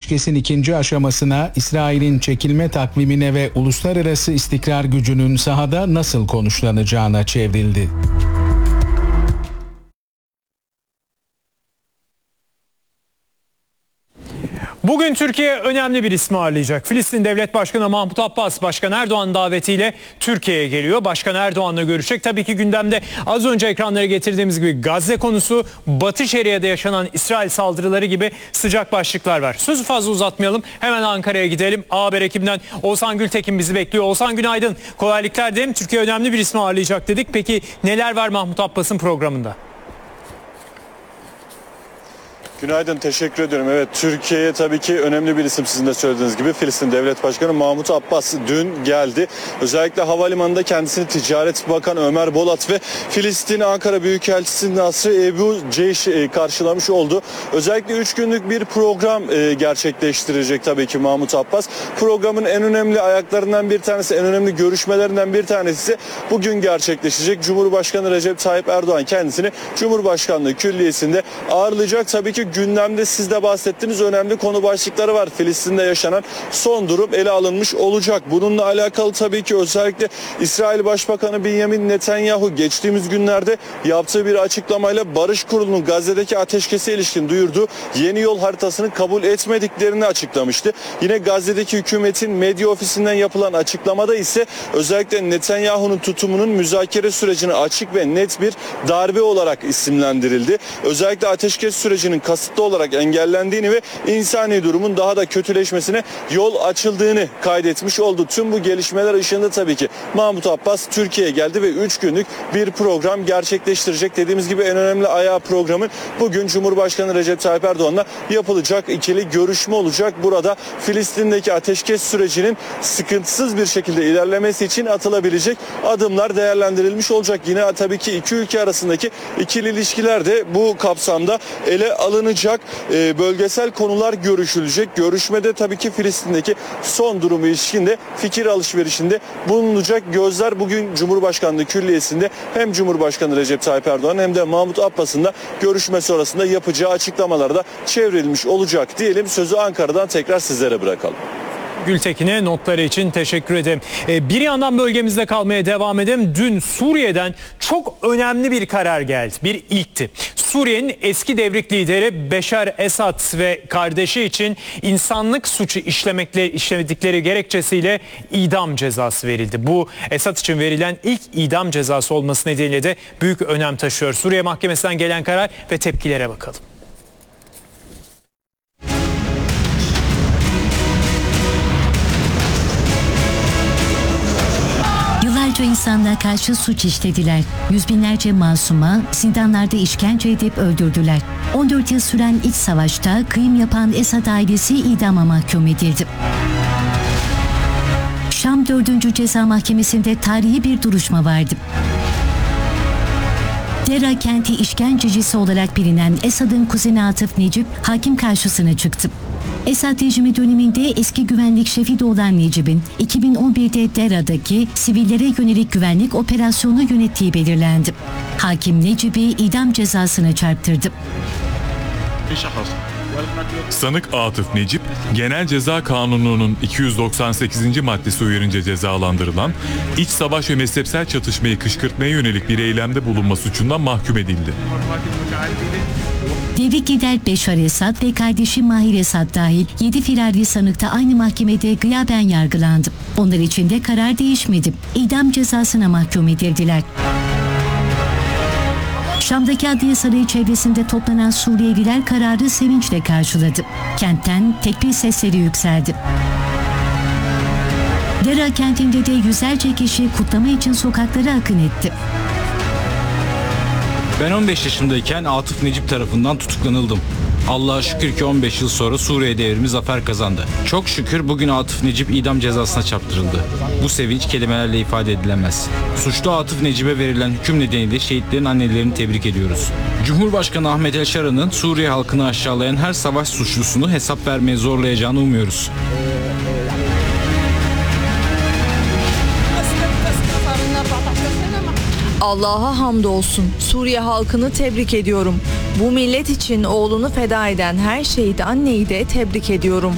ateşkesin ikinci aşamasına, İsrail'in çekilme takvimine ve uluslararası istikrar gücünün sahada nasıl konuşlanacağına çevrildi. Bugün Türkiye önemli bir ismi ağırlayacak. Filistin Devlet Başkanı Mahmut Abbas, Başkan Erdoğan davetiyle Türkiye'ye geliyor. Başkan Erdoğan'la görüşecek. Tabii ki gündemde az önce ekranlara getirdiğimiz gibi Gazze konusu, Batı Şeria'da yaşanan İsrail saldırıları gibi sıcak başlıklar var. Sözü fazla uzatmayalım. Hemen Ankara'ya gidelim. Haber ekibinden Oğuzhan Gültekin bizi bekliyor. Oğuzhan günaydın. Kolaylıklar dilerim. Türkiye önemli bir ismi ağırlayacak dedik. Peki neler var Mahmut Abbas'ın programında? Günaydın, teşekkür ediyorum. Evet, Türkiye'ye tabii ki önemli bir isim, sizin de söylediğiniz gibi Filistin Devlet Başkanı Mahmut Abbas dün geldi. Özellikle havalimanında kendisini Ticaret Bakanı Ömer Bolat ve Filistin Ankara Büyükelçisi Nasri Ebu Ceyş karşılamış oldu. Özellikle 3 günlük bir program gerçekleştirecek tabii ki Mahmut Abbas. Programın en önemli ayaklarından bir tanesi, en önemli görüşmelerinden bir tanesi ise bugün gerçekleşecek. Cumhurbaşkanı Recep Tayyip Erdoğan kendisini Cumhurbaşkanlığı Külliyesi'nde ağırlayacak. Tabii ki gündemde siz de bahsettiğiniz önemli konu başlıkları var. Filistin'de yaşanan son durum ele alınmış olacak. Bununla alakalı tabii ki özellikle İsrail Başbakanı Benjamin Netanyahu geçtiğimiz günlerde yaptığı bir açıklamayla Barış Kurulu'nun Gazze'deki ateşkese ilişkin duyurduğu yeni yol haritasını kabul etmediklerini açıklamıştı. Yine Gazze'deki hükümetin medya ofisinden yapılan açıklamada ise özellikle Netanyahu'nun tutumunun müzakere sürecine açık ve net bir darbe olarak isimlendirildi. Özellikle ateşkes sürecinin kasıtlı olarak engellendiğini ve insani durumun daha da kötüleşmesine yol açıldığını kaydetmiş oldu. Tüm bu gelişmeler ışığında tabii ki Mahmut Abbas Türkiye'ye geldi ve 3 günlük bir program gerçekleştirecek. Dediğimiz gibi en önemli ayağı programın bugün Cumhurbaşkanı Recep Tayyip Erdoğan'la yapılacak ikili görüşme olacak. Burada Filistin'deki ateşkes sürecinin sıkıntısız bir şekilde ilerlemesi için atılabilecek adımlar değerlendirilmiş olacak. Yine tabii ki iki ülke arasındaki ikili ilişkiler de bu kapsamda ele alınacak. Bölgesel konular görüşülecek. Görüşmede tabii ki Filistin'deki son durumu ilişkinde fikir alışverişinde bulunacak. Gözler bugün Cumhurbaşkanlığı Külliyesi'nde hem Cumhurbaşkanı Recep Tayyip Erdoğan hem de Mahmut Abbas'ın da görüşme sonrasında yapacağı açıklamalarda çevrilmiş olacak diyelim. Sözü Ankara'dan tekrar sizlere bırakalım. Gültekin'e notları için teşekkür ederim. Bir yandan bölgemizde kalmaya devam edelim. Dün Suriye'den çok önemli bir karar geldi. Bir ilkti. Suriye'nin eski devrik lideri Beşar Esad ve kardeşi için insanlık suçu işlemedikleri gerekçesiyle idam cezası verildi. Bu Esad için verilen ilk idam cezası olması nedeniyle de büyük önem taşıyor. Suriye Mahkemesi'nden gelen karar ve tepkilere bakalım. İnsanlığa karşı suç işlediler. Yüz binlerce masuma zindanlarda işkence edip öldürdüler. 14 yıl süren iç savaşta kıyım yapan Esad ailesi idama mahkum edildi. Şam 4. Ceza Mahkemesi'nde tarihi bir duruşma vardı. Dera kenti işkencecisi olarak bilinen Esad'ın kuzeni Atıf Necip hakim karşısına çıktı. Esad rejimi döneminde eski güvenlik şefi de olan Necip'in 2011'de Dera'daki sivillere yönelik güvenlik operasyonu yönettiği belirlendi. Hakim Necip'i idam cezasına çarptırdı. Sanık Atıf Necip, Genel Ceza Kanunu'nun 298. maddesi uyarınca cezalandırılan, iç savaş ve mezhepsel çatışmayı kışkırtmaya yönelik bir eylemde bulunma suçundan mahkum edildi. Devrik lider Beşar Esad ve kardeşi Mahir Esad dahil 7 firari sanık da aynı mahkemede gıyaben yargılandı. Onlar için de karar değişmedi. İdam cezasına mahkum edildiler. Şam'daki Adliye Sarayı çevresinde toplanan Suriyeliler kararı sevinçle karşıladı. Kentten tekbir sesleri yükseldi. Dera kentinde de yüzlerce kişi kutlama için sokaklara akın etti. Ben 15 yaşındayken Atıf Necip tarafından tutuklanıldım. Allah'a şükür ki 15 yıl sonra Suriye devrimi zafer kazandı. Çok şükür bugün Atıf Necip idam cezasına çarptırıldı. Bu sevinç kelimelerle ifade edilemez. Suçlu Atıf Necip'e verilen hüküm nedeniyle şehitlerin annelerini tebrik ediyoruz. Cumhurbaşkanı Ahmet El Şara'nın Suriye halkını aşağılayan her savaş suçlusunu hesap vermeye zorlayacağını umuyoruz. Allah'a hamdolsun. Suriye halkını tebrik ediyorum. Bu millet için oğlunu feda eden her şehit anneyi de tebrik ediyorum.